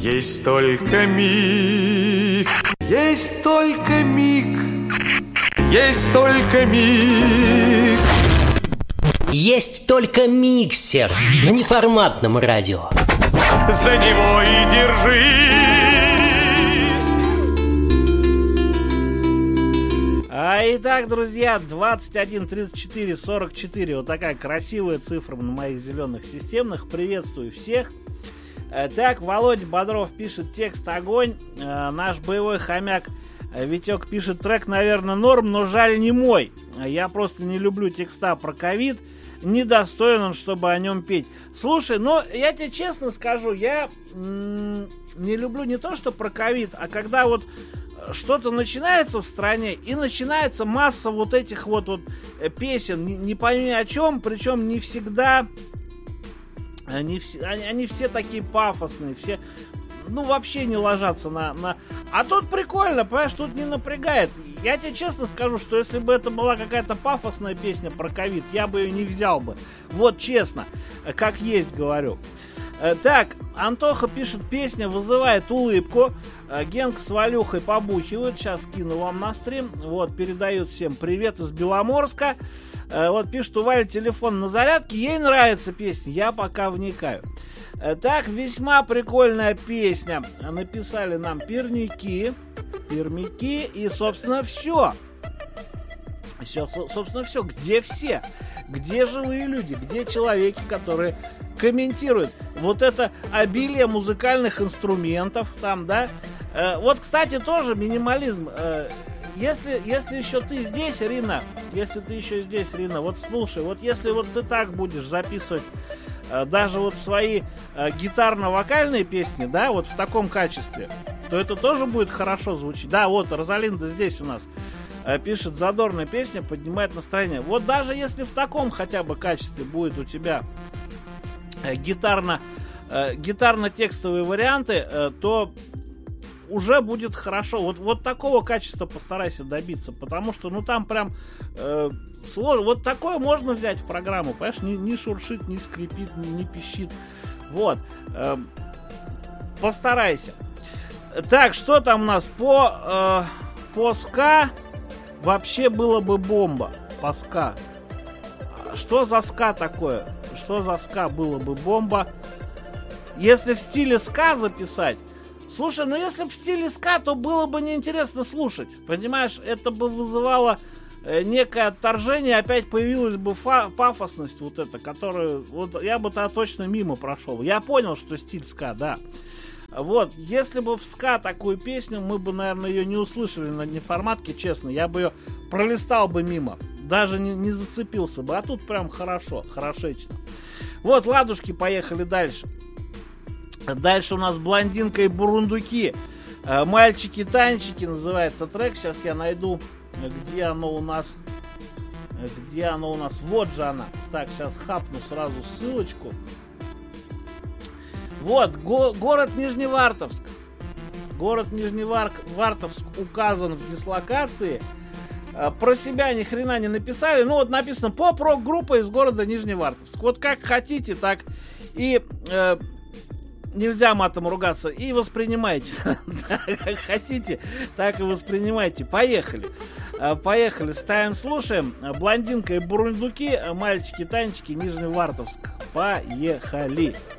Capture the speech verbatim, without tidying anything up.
Есть только миг, есть только миг, есть только миг. Есть только миксер на неформатном радио. За него и держись. А, итак, друзья, двадцать один тридцать четыре сорок четыре. Вот такая красивая цифра на моих зеленых системных. Приветствую всех. Так, Володя Бодров пишет текст «Огонь». Наш боевой хомяк Витек пишет: трек, наверное, норм, но жаль не мой. Я просто не люблю текста про ковид. Недостоин он, чтобы о нем петь. Слушай, ну, я тебе честно скажу, я м- не люблю не то, что про ковид, а когда вот что-то начинается в стране, и начинается масса вот этих вот, вот песен, не, не пойми о чем, причем не всегда... Они все, они, они все такие пафосные, все, ну, вообще не ложатся на, на... А тут прикольно, понимаешь, тут не напрягает. Я тебе честно скажу, что если бы это была какая-то пафосная песня про ковид, я бы ее не взял бы. Вот честно, как есть говорю. Так, Антоха пишет: песня вызывает улыбку. Генка с Валюхой побухивают. Сейчас кину вам на стрим. Вот, передают всем привет из Беломорска. Вот пишет: у Вали телефон на зарядке, ей нравится песня, я пока вникаю. Так, весьма прикольная песня. Написали нам Пермяки. Пермяки и, собственно, все. Все, собственно, все. Где все? Где живые люди? Где человеки, которые комментируют вот это обилие музыкальных инструментов там, да? Вот, кстати, тоже минимализм. Если, если еще ты здесь, Рина, если ты еще здесь, Рина, вот слушай, вот если вот ты так будешь записывать э, даже вот свои э, гитарно-вокальные песни, да, вот в таком качестве, то это тоже будет хорошо звучить. Да, вот Розалинда здесь у нас э, пишет: задорная песня, поднимает настроение. Вот даже если в таком хотя бы качестве будет у тебя э, гитарно, э, гитарно-текстовые варианты, э, то уже будет хорошо. Вот, вот такого качества постарайся добиться, потому что, ну, там прям э, сложно. Вот такое можно взять в программу, понимаешь, не, не шуршит, не скрипит, не, не пищит. Вот. Э, постарайся. Так, что там у нас? По, э, по ска вообще было бы бомба. По ска. Что за ска такое? Что за ска было бы бомба? Если в стиле ска записать, слушай, ну если в стиле ска, то было бы неинтересно слушать. Понимаешь, это бы вызывало э, некое отторжение, опять появилась бы фа- пафосность вот эта, которую вот я бы тогда точно мимо прошел. Я понял, что стиль ска, да. Вот, если бы в ска такую песню, мы бы, наверное, ее не услышали на неформатке, честно. Я бы ее пролистал бы мимо, даже не, не зацепился бы. А тут прям хорошо, хорошечно. Вот, ладушки, поехали дальше. Дальше у нас блондинка и бурундуки. Мальчики-танчики называется трек. Сейчас я найду, где оно у нас. Где оно у нас? Вот же она. Так, сейчас хапну сразу ссылочку. Вот, го- город Нижневартовск. Город Нижневартовск указан в дислокации. Про себя ни хрена не написали. Ну вот написано: поп-рок группа из города Нижневартовск. Вот как хотите, так и... Э, нельзя матом ругаться. И воспринимайте. Как хотите, так и воспринимайте. Поехали. Поехали. Ставим, слушаем. Блондинка и бурундуки. Мальчики-танчики. Нижневартовск. Поехали.